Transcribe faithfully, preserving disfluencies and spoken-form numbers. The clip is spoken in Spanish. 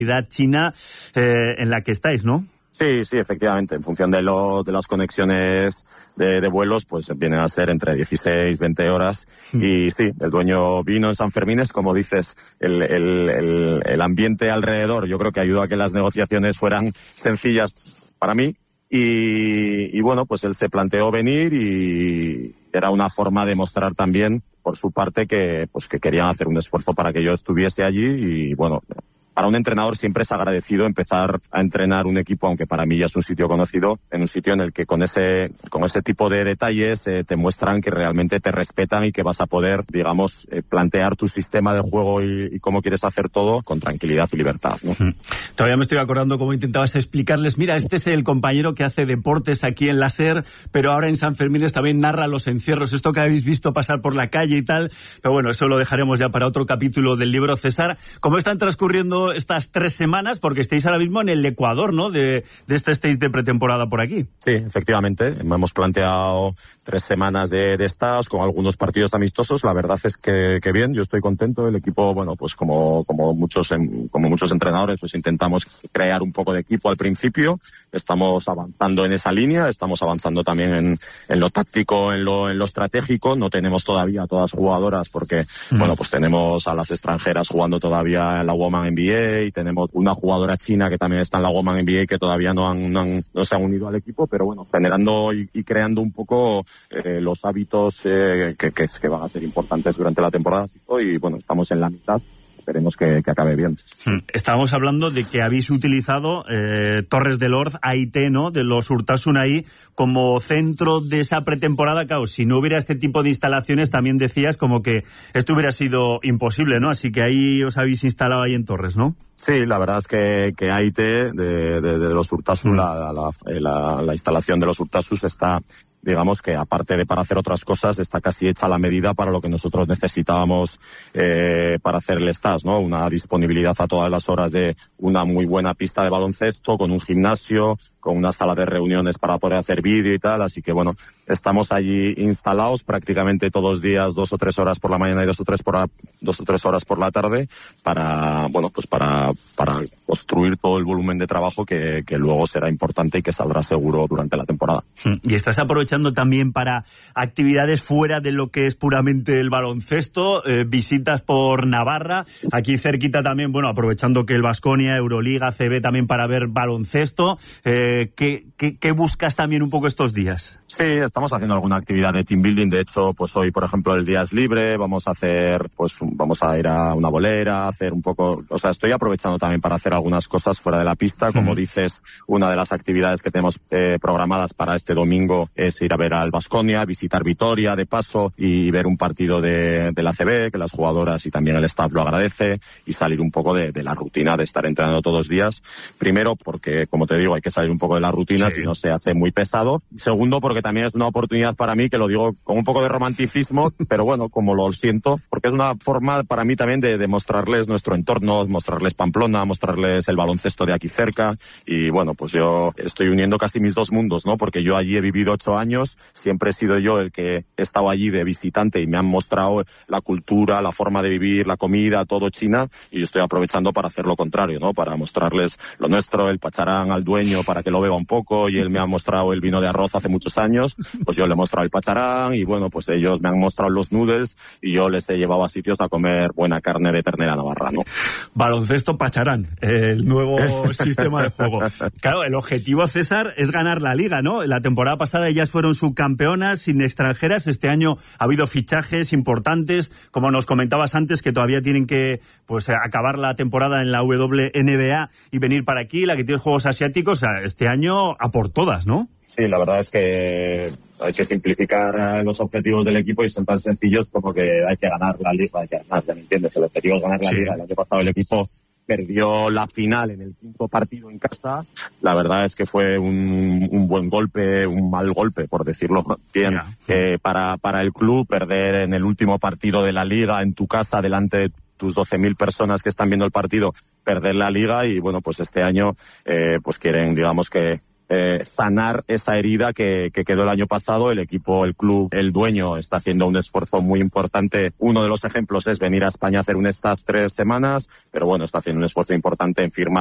China eh, en la que estáis, ¿no? Sí, sí, efectivamente. En función de lo, de las conexiones de, de vuelos, pues vienen a ser entre dieciséis, veinte horas. Mm. Y sí, el dueño vino en San Fermines, como dices, el, el, el, el ambiente alrededor, yo creo que ayudó a que las negociaciones fueran sencillas para mí. Y, y bueno, pues él se planteó venir y era una forma de mostrar también, por su parte, que, pues que querían hacer un esfuerzo para que yo estuviese allí y bueno, para un entrenador siempre es agradecido empezar a entrenar un equipo, aunque para mí ya es un sitio conocido, en un sitio en el que con ese con ese tipo de detalles eh, te muestran que realmente te respetan y que vas a poder, digamos, eh, plantear tu sistema de juego y, y cómo quieres hacer todo con tranquilidad y libertad, ¿no? Mm. Todavía me estoy acordando cómo intentabas explicarles, mira, este es el compañero que hace deportes aquí en la SER, pero ahora en San Fermines también narra los encierros, esto que habéis visto pasar por la calle y tal, pero bueno, eso lo dejaremos ya para otro capítulo del libro. César, ¿cómo están transcurriendo estas tres semanas? Porque estáis ahora mismo en el Ecuador, ¿no? De, de este stage de pretemporada por aquí. Sí, efectivamente. Hemos planteado tres semanas de, de stages con algunos partidos amistosos. La verdad es que, que bien, yo estoy contento. El equipo, bueno, pues como, como muchos, como muchos entrenadores, pues intentamos crear un poco de equipo al principio. Estamos avanzando en esa línea, estamos avanzando también en, en lo táctico, en lo, en lo estratégico. No tenemos todavía a todas jugadoras porque, mm. bueno, pues tenemos a las extranjeras jugando todavía en la Women N B A y tenemos una jugadora china que también está en la Women N B A que todavía no han, no, han, no se han unido al equipo, pero bueno, generando y, y creando un poco eh, los hábitos eh, que, que, que van a ser importantes durante la temporada. Y bueno, estamos en la mitad. Esperemos que, que acabe bien. Estábamos hablando de que habéis utilizado eh, Torres del Orz, A I T, ¿no?, de los Urtasun ahí, como centro de esa pretemporada. Claro, si no hubiera este tipo de instalaciones, también decías como que esto hubiera sido imposible, ¿no? Así que ahí os habéis instalado ahí en Torres, ¿no? Sí, la verdad es que, que A I T de, de, de los Urtasun, mm. la, la, la, la instalación de los Urtasun está, digamos que aparte de para hacer otras cosas, está casi hecha a la medida para lo que nosotros necesitábamos eh, para hacer el stage, ¿no? Una disponibilidad a todas las horas de una muy buena pista de baloncesto, con un gimnasio, con una sala de reuniones para poder hacer vídeo y tal, así que bueno, estamos allí instalados prácticamente todos los días, dos o tres horas por la mañana y dos o tres por la, dos o tres horas por la tarde, para, bueno, pues para, para construir todo el volumen de trabajo que, que luego será importante y que saldrá seguro durante la temporada. Y estás aprovechando también para actividades fuera de lo que es puramente el baloncesto, eh, visitas por Navarra, aquí cerquita también, bueno, aprovechando que el Baskonia, Euroliga, C B también para ver baloncesto, eh, ¿qué, qué, ¿qué buscas también un poco estos días? Sí, estamos haciendo alguna actividad de team building, de hecho, pues hoy, por ejemplo, el día es libre, vamos a hacer, pues vamos a ir a una bolera, hacer un poco, o sea, estoy aprovechando también para hacer algunas cosas fuera de la pista, como mm. dices, una de las actividades que tenemos eh, programadas para este domingo es ir a ver al Baskonia, visitar Vitoria de paso y ver un partido de, de la C B, que las jugadoras y también el staff lo agradece, y salir un poco de, de la rutina de estar entrenando todos los días. Primero, porque, como te digo, hay que salir un poco de la rutina, sí. si no se hace muy pesado. Segundo, porque también es una oportunidad para mí, que lo digo con un poco de romanticismo, pero bueno, como lo siento, porque es una forma para mí también de, de mostrarles nuestro entorno, mostrarles Pamplona, mostrarles el baloncesto de aquí cerca, y bueno, pues yo estoy uniendo casi mis dos mundos, ¿no? Porque yo allí he vivido ocho años, siempre he sido yo el que he estado allí de visitante y me han mostrado la cultura, la forma de vivir, la comida, todo China, y yo estoy aprovechando para hacer lo contrario, ¿no? Para mostrarles lo nuestro, el pacharán al dueño para que lo beba un poco, y él me ha mostrado el vino de arroz hace muchos años, pues yo le he mostrado el pacharán, y bueno, pues ellos me han mostrado los noodles y yo les he llevado a sitios a comer buena carne de ternera navarra, ¿no? Baloncesto pacharán, el nuevo sistema de juego. Claro, el objetivo, César, es ganar la liga, ¿no? La temporada pasada ellas fueron subcampeonas sin extranjeras, este año ha habido fichajes importantes, como nos comentabas antes, que todavía tienen que pues acabar la temporada en la W N B A y venir para aquí, la que tiene Juegos Asiáticos, o sea, este año a por todas, ¿no? Sí, la verdad es que hay que simplificar los objetivos del equipo y son tan sencillos como que hay que ganar la liga, hay que ganar, ¿me entiendes? El objetivo es ganar la sí. liga. El año pasado el equipo perdió la final en el quinto partido en casa. La verdad es que fue un, un buen golpe, un mal golpe, por decirlo bien, yeah. eh, para, para el club, perder en el último partido de la liga en tu casa delante de tus doce mil personas que están viendo el partido, perder la liga, y bueno, pues este año eh, pues quieren, digamos que eh, sanar esa herida que, que quedó el año pasado. El equipo, el club, el dueño está haciendo un esfuerzo muy importante. Uno de los ejemplos es venir a España a hacer un estas tres semanas, pero bueno, está haciendo un esfuerzo importante en firmar